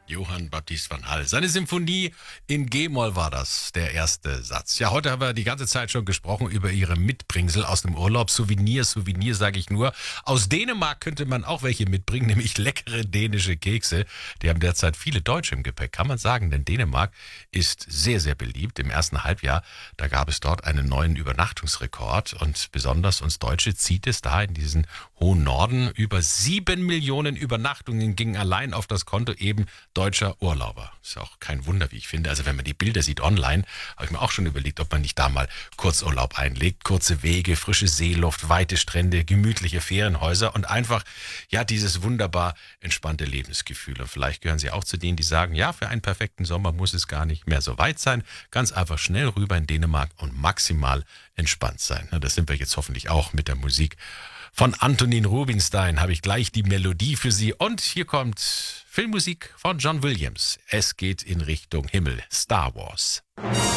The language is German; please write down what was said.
Johann Baptist van Hall. Seine Symphonie in G-Moll war das, der erste Satz. Ja, heute haben wir die ganze Zeit schon gesprochen über ihre Mitbringsel aus dem Urlaub. Souvenir sage ich nur. Aus Dänemark könnte man auch welche mitbringen, nämlich leckere dänische Kekse. Die haben derzeit viele Deutsche im Gepäck, kann man sagen, denn Dänemark ist sehr, sehr beliebt. Im ersten Halbjahr, da gab es dort einen neuen Übernachtungsrekord und besonders uns Deutsche zieht es da in diesen hohen Norden. Über 7 Millionen Übernachtungen gingen allein auf das Konto eben deutscher Urlauber. Ist auch kein Wunder, wie ich finde. Also wenn man die Bilder sieht online, habe ich mir auch schon überlegt, ob man nicht da mal Kurzurlaub einlegt. Kurze Wege, frische Seeluft, weite Strände, gemütliche Ferienhäuser und einfach, ja, dieses wunderbar entspannte Lebensgefühl. Und vielleicht gehören Sie auch zu denen, die sagen, ja, für einen perfekten Sommer muss es gar nicht mehr so weit sein. Ganz einfach schnell rüber in Dänemark und maximal entspannt sein. Na, das sind wir jetzt hoffentlich auch mit der Musik. Von Antonin Rubinstein habe ich gleich die Melodie für Sie. Und hier kommt Filmmusik von John Williams. Es geht in Richtung Himmel. Star Wars.